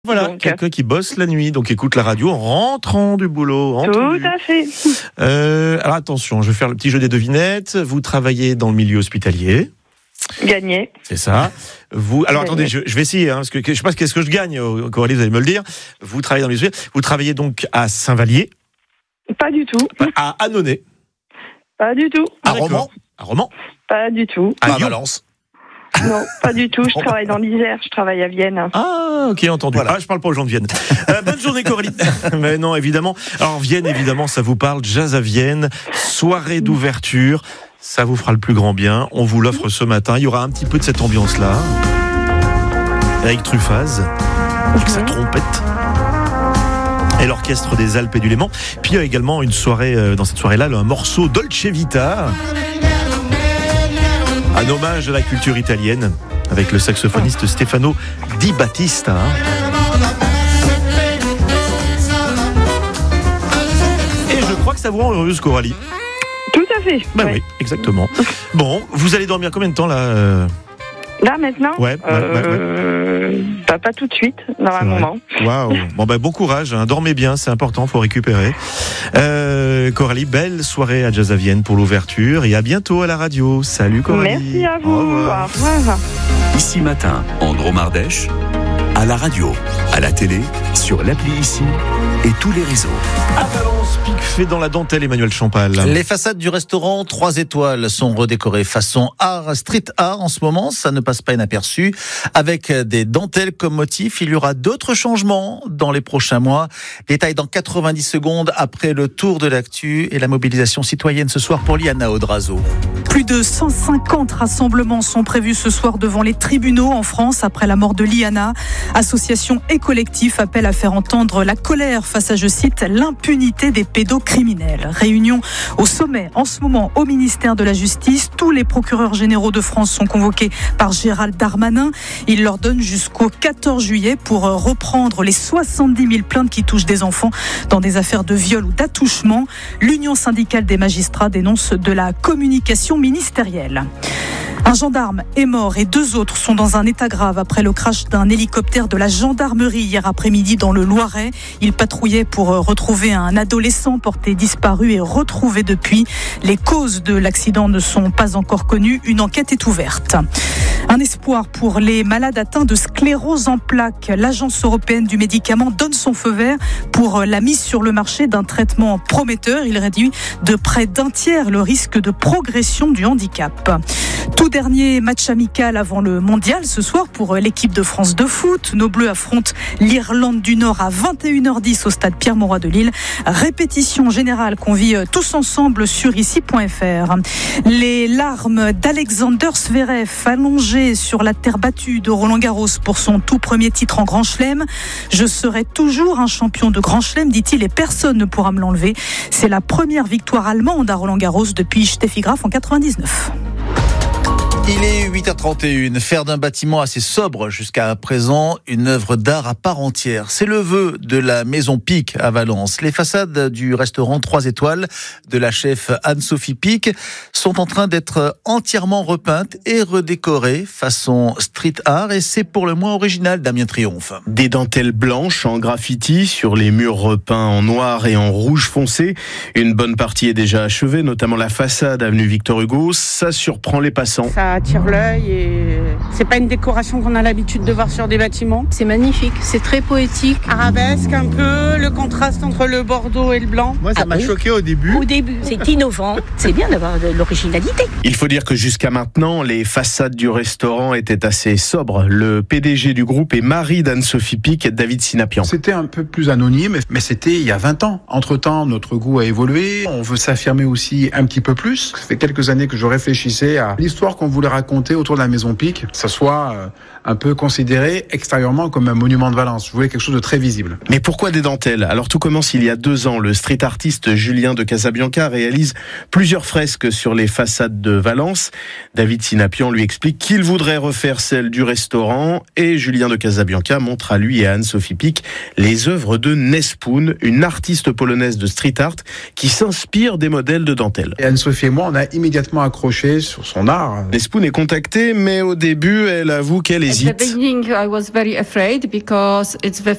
Voilà, donc, quelqu'un qui bosse la nuit, donc écoute la radio en rentrant du boulot. Tout à fait. Alors attention, je vais faire le petit jeu des devinettes. Vous travaillez dans le milieu hospitalier. Gagné. C'est ça. Alors attendez, je vais essayer, parce que je sais pas qu'est-ce que je gagne, Coralie, vous allez me le dire. Vous travaillez dans le milieu. Vous travaillez donc à Saint-Vallier. Pas du tout. À Annonay. Pas du tout. À Romans. À Romans. Pas du tout. À Valence. Non, pas du tout. Je travaille dans l'Isère. Je travaille à Vienne. Ah, ok, entendu. Voilà. Je parle pas aux gens de Vienne. Bonne journée, Coralie. Mais non, évidemment. Alors, Vienne, évidemment, ça vous parle. Jazz à Vienne. Soirée d'ouverture. Ça vous fera le plus grand bien. On vous l'offre ce matin. Il y aura un petit peu de cette ambiance-là. Avec Truffaz. Avec sa trompette. Et l'orchestre des Alpes et du Léman. Puis il y a également une soirée, dans cette soirée-là, un morceau Dolce Vita. Un hommage à la culture italienne avec le saxophoniste Stefano Di Battista. Et je crois que ça vous rend heureuse, Coralie. Tout à fait. Bah oui, exactement. Bon, vous allez dormir combien de temps là Là maintenant Ouais. Pas tout de suite, dans un moment. Waouh. Bon courage, hein. Dormez bien, c'est important, faut récupérer. Coralie, belle soirée à Jazz à Vienne pour l'ouverture et à bientôt à la radio. Salut Coralie. Merci à vous. Au revoir. Ici Matin, en Drôme-Ardèche, à la radio, à la télé, sur l'appli Ici et tous les réseaux. À Valence, Pic fait dans la dentelle, Emmanuel Champal. Les façades du restaurant 3 étoiles sont redécorées façon art, street art en ce moment, ça ne passe pas inaperçu. Avec des dentelles comme motif, il y aura d'autres changements dans les prochains mois. Détail dans 90 secondes après le tour de l'actu et la mobilisation citoyenne ce soir pour Liana Odrazo. Plus de 150 rassemblements sont prévus ce soir devant les tribunaux en France après la mort de Liana. Associations et collectifs appellent à faire entendre la colère face à, je cite, l'impunité des pédocriminels. Réunion au sommet en ce moment au ministère de la Justice. Tous les procureurs généraux de France sont convoqués par Gérald Darmanin. Il leur donne jusqu'au 14 juillet pour reprendre les 70 000 plaintes qui touchent des enfants dans des affaires de viol ou d'attouchement. L'Union syndicale des magistrats dénonce de la communication ministérielle. Un gendarme est mort et 2 autres sont dans un état grave après le crash d'un hélicoptère de la gendarmerie hier après-midi dans le Loiret. Il patrouillait pour retrouver un adolescent porté disparu et retrouvé depuis. Les causes de l'accident ne sont pas encore connues. Une enquête est ouverte. Un espoir pour les malades atteints de sclérose en plaques. L'Agence européenne du médicament donne son feu vert pour la mise sur le marché d'un traitement prometteur. Il réduit de près d'un tiers le risque de progression du handicap. Tout dernier match amical avant le mondial ce soir pour l'équipe de France de foot. Nos Bleus affrontent l'Irlande du Nord à 21h10 au stade Pierre-Mauroy de Lille. Répétition générale qu'on vit tous ensemble sur ici.fr. Les larmes d'Alexander Zverev allongé sur la terre battue de Roland-Garros pour son tout premier titre en Grand Chelem. Je serai toujours un champion de Grand Chelem, dit-il, et personne ne pourra me l'enlever. C'est la première victoire allemande à Roland-Garros depuis Steffi Graf en 99. Il est 8h31. Faire d'un bâtiment assez sobre jusqu'à présent une œuvre d'art à part entière. C'est le vœu de la Maison Pic à Valence. Les façades du restaurant 3 étoiles de la chef Anne-Sophie Pic sont en train d'être entièrement repeintes et redécorées façon street art et c'est pour le moins original, Damien Triomphe. Des dentelles blanches en graffiti sur les murs repeints en noir et en rouge foncé. Une bonne partie est déjà achevée, notamment la façade avenue Victor Hugo. Ça surprend les passants. Ça attire l'œil et c'est pas une décoration qu'on a l'habitude de voir sur des bâtiments. C'est magnifique, c'est très poétique. Arabesque un peu, le contraste entre le bordeaux et le blanc. Moi ça m'a choqué au début. Au début, c'est innovant, c'est bien d'avoir de l'originalité. Il faut dire que jusqu'à maintenant, les façades du restaurant étaient assez sobres. Le PDG du groupe est mari d'Anne-Sophie Pic, David Sinapian. C'était un peu plus anonyme, mais c'était il y a 20 ans. Entre-temps, notre goût a évolué. On veut s'affirmer aussi un petit peu plus. Ça fait quelques années que je réfléchissais à l'histoire qu'on voulait raconter autour de la Maison Pic, que ça soit un peu considéré extérieurement comme un monument de Valence. Je voulais quelque chose de très visible. Mais pourquoi des dentelles ? Alors tout commence il y a 2 ans. Le street artiste Julien de Casabianca réalise plusieurs fresques sur les façades de Valence. David Sinapian lui explique qu'il voudrait refaire celle du restaurant et Julien de Casabianca montre à lui et à Anne-Sophie Pic les œuvres de Nespoon, une artiste polonaise de street art qui s'inspire des modèles de dentelles. Et Anne-Sophie et moi, on a immédiatement accroché sur son art. Nespoon est contacté, mais au début début, elle avoue qu'elle hésite.